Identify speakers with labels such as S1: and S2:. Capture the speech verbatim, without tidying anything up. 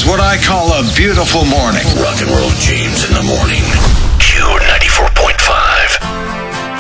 S1: is what I call a beautiful morning.
S2: Rock and Roll James in the morning.